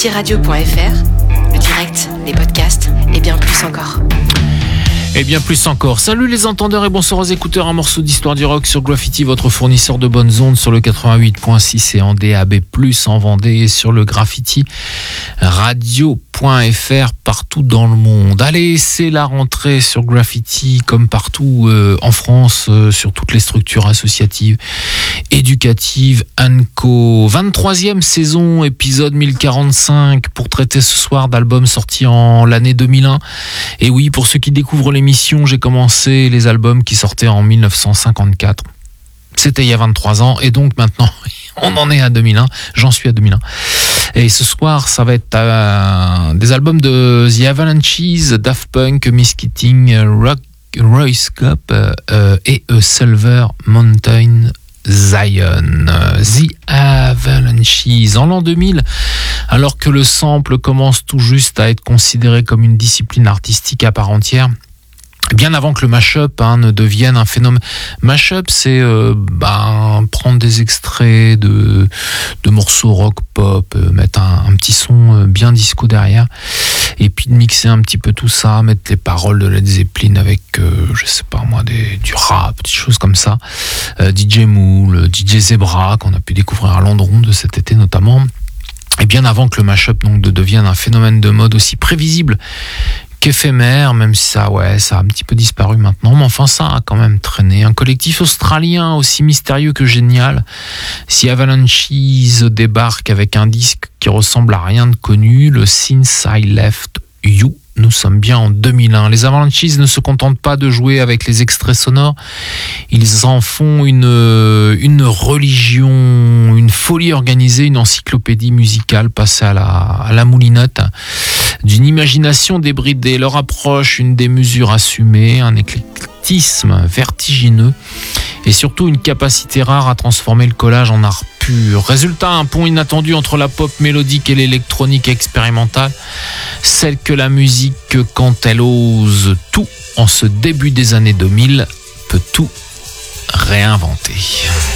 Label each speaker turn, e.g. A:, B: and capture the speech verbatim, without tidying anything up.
A: graffiti radio point f r, le direct, les podcasts et bien plus encore.
B: Et bien plus encore. Salut les entendeurs et bonsoir aux écouteurs. Un morceau d'histoire du rock sur Graffiti, votre fournisseur de bonnes ondes sur le quatre-vingt-huit point six et en D A B plus, en Vendée et sur le graffiti radio point f r partout dans le monde. Allez, c'est la rentrée sur Graffiti comme partout euh, en France, euh, sur toutes les structures associatives, éducatives, ANCO. vingt-troisième saison, épisode mille quarante-cinq pour traiter ce soir d'albums sortis en l'année deux mille un. Et oui, pour ceux qui découvrent l'émission, j'ai commencé les albums qui sortaient en mille neuf cent cinquante-quatre. C'était il y a vingt-trois ans et donc maintenant on en est à deux mille un, j'en suis à deux mille un. Et ce soir ça va être euh, des albums de The Avalanches, Daft Punk, Miss Keating, Rock, Royce Cup euh, et A Silver Mountain Zion. The Avalanches en l'an deux mille, alors que le sample commence tout juste à être considéré comme une discipline artistique à part entière, bien avant que le mashup hein, ne devienne un phénomène. Mashup, c'est euh, ben, prendre des extraits de, de morceaux rock pop, euh, mettre un, un petit son euh, bien disco derrière, et puis de mixer un petit peu tout ça, mettre les paroles de Led Zeppelin avec, euh, je sais pas moi, des, du rap, des choses comme ça. Euh, D J Mool, D J Zebra, qu'on a pu découvrir à Londres de cet été notamment. Et bien avant que le mashup donc, de devienne un phénomène de mode aussi prévisible qu'éphémère, même si ça, ouais, ça a un petit peu disparu maintenant, mais enfin ça a quand même traîné. Un collectif australien aussi mystérieux que génial, The Avalanches débarque avec un disque qui ressemble à rien de connu, le Since I Left You. Nous sommes bien en deux mille un. Les Avalanches ne se contentent pas de jouer avec les extraits sonores, ils en font une, une religion, une folie organisée, une encyclopédie musicale passée à la, à la moulinette, d'une imagination débridée. Leur approche, une démesure assumée, un éclectisme vertigineux et surtout une capacité rare à transformer le collage en art pur. Résultat, un pont inattendu entre la pop mélodique et l'électronique expérimentale, celle que la musique, quand elle ose tout en ce début des années deux mille, peut tout réinventer.